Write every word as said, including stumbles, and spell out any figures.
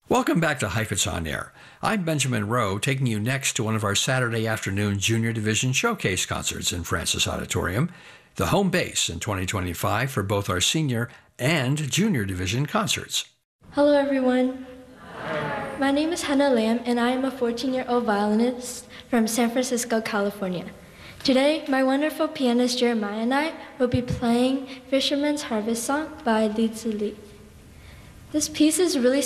Welcome back to Heifetz On Air. I'm Benjamin Rowe, taking you next to one of our Saturday afternoon Junior Division Showcase concerts in Francis Auditorium, the home base in twenty twenty-five for both our Senior and Junior Division concerts. Hello, everyone. Hi. My name is Hannah Lam, and I am a fourteen-year-old violinist from San Francisco, California. Today, my wonderful pianist Jeremiah and I will be playing Fisherman's Harvest Song by Li Zi Li. This piece is really